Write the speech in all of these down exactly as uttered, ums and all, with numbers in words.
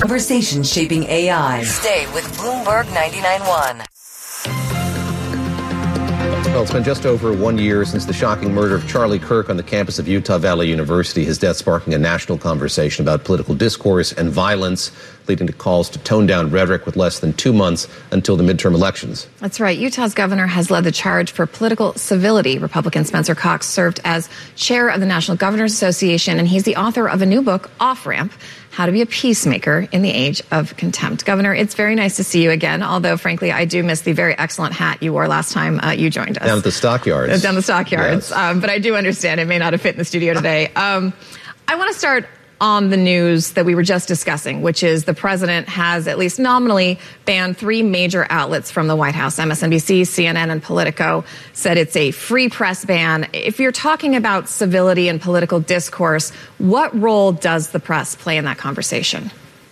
Conversation shaping A I. Stay with Bloomberg ninety-nine point one. Well, it's been just over one year since the shocking murder of Charlie Kirk on the campus of Utah Valley University, his death sparking a national conversation about political discourse and violence, leading to calls to tone down rhetoric with less than two months until the midterm elections. That's right. Utah's governor has led the charge for political civility. Republican Spencer Cox served as chair of the National Governors Association, and he's the author of a new book, Off Ramp: How to be a Peacemaker in the Age of Contempt. Governor, it's very nice to see you again, although, frankly, I do miss the very excellent hat you wore last time uh, you joined us. Down at the stockyards. Down the stockyards. Yes. Um, but I do understand it may not have fit in the studio today. Um, I want to start on the news that we were just discussing, which is the president has at least nominally banned three major outlets from the White House. M S N B C, C N N, and Politico said it's a free press ban. If you're talking about civility and political discourse, what role does the press play in that conversation?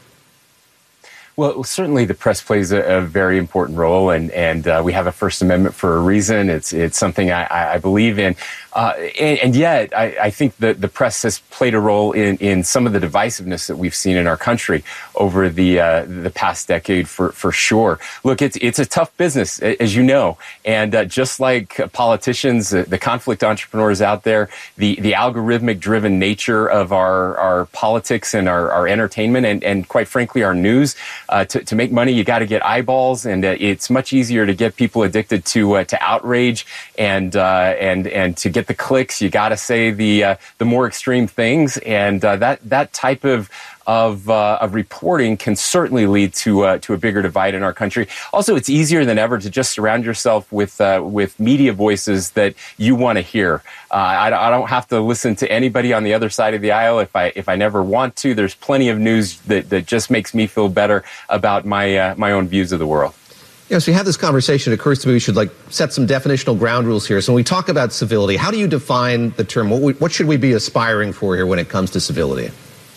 Well, certainly the press plays a, a very important role, and, and uh, we have a First Amendment for a reason. It's it's something I, I believe in. Uh, and, and yet, I, I think that the press has played a role in, in some of the divisiveness that we've seen in our country over the uh, the past decade, for, for sure. Look, it's it's a tough business, as you know, and uh, just like politicians, uh, the conflict entrepreneurs out there, the the algorithmic-driven nature of our our politics and our, our entertainment, and, and quite frankly, our news. Uh, to, to make money, you got to get eyeballs, and uh, it's much easier to get people addicted to uh, to outrage and uh, and and to get the clicks. You got to say the uh, the more extreme things, and uh, that that type of of uh, of reporting can certainly lead to uh, to a bigger divide in our country. Also, it's easier than ever to just surround yourself with uh, with media voices that you want to hear. Uh, I, I don't have to listen to anybody on the other side of the aisle if I if I never want to. There's plenty of news that, that just makes me feel better about my uh, my own views of the world. Yeah, so you have this conversation. It occurs to me we should like set some definitional ground rules here. So when we talk about civility, how do you define the term? What, we, what should we be aspiring for here when it comes to civility?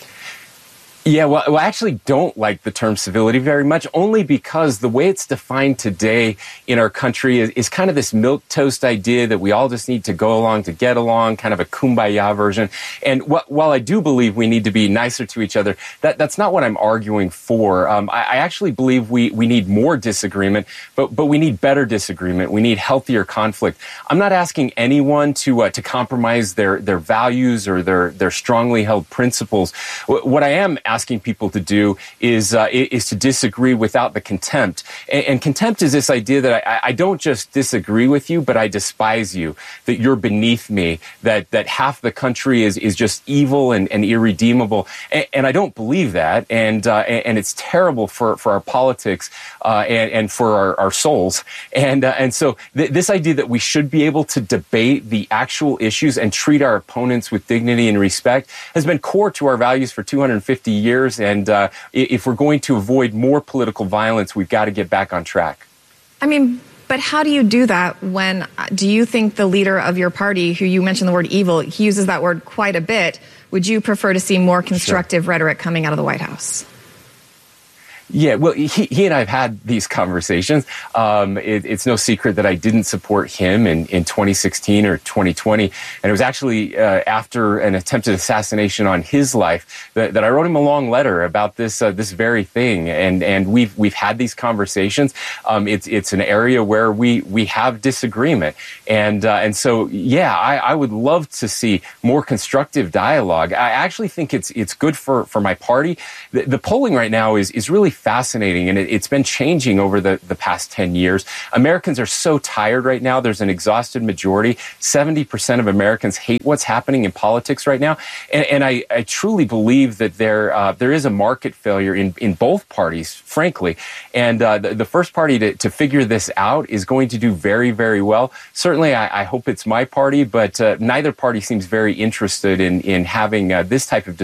Yeah, well, well, I actually don't like the term civility very much, only because the way it's defined today in our country is, is kind of this milquetoast idea that we all just need to go along to get along, kind of a kumbaya version. And wh- while I do believe we need to be nicer to each other, that, that's not what I'm arguing for. Um, I, I actually believe we, we need more disagreement, but, but we need better disagreement. We need healthier conflict. I'm not asking anyone to uh, to compromise their, their values or their, their strongly held principles. W- what I am asking asking people to do is uh, is to disagree without the contempt. And, and contempt is this idea that I, I don't just disagree with you, but I despise you, that you're beneath me, that that half the country is is just evil and, and irredeemable. And, and I don't believe that. And uh, and it's terrible for, for our politics uh, and, and for our, our souls. And uh, and so th- this idea that we should be able to debate the actual issues and treat our opponents with dignity and respect has been core to our values for two hundred fifty years. And uh, if we're going to avoid more political violence, we've got to get back on track. I mean, but how do you do that when, do you think the leader of your party, who you mentioned the word evil, he uses that word quite a bit, would you prefer to see more constructive sure. rhetoric coming out of the White House? Yeah, well, he, he and I have had these conversations. Um, it, it's no secret that I didn't support him in, in twenty sixteen or twenty twenty. And it was actually uh, after an attempted assassination on his life that, that I wrote him a long letter about this uh, this very thing. And and we've we've had these conversations. Um, it's it's an area where we we have disagreement. And uh, and so, yeah, I, I would love to see more constructive dialogue. I actually think it's it's good for, for my party. The, the polling right now is is really fascinating, and it, it's been changing over the, the past ten years. Americans are so tired right now. There's an exhausted majority. seventy percent of Americans hate what's happening in politics right now. And, and I, I truly believe that there uh, there is a market failure in, in both parties, frankly. And uh, the, the first party to, to figure this out is going to do very, very well. Certainly, I, I hope it's my party, but uh, neither party seems very interested in, in having uh, this type of